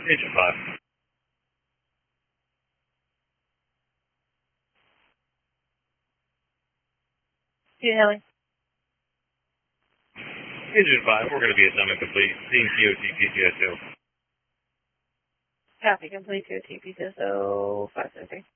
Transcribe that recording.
Engine 5. Yeah, Haley. Engine 5, we're going to be assignment complete. Seeing TOT PCSO. Copy, complete to TPCSO 573.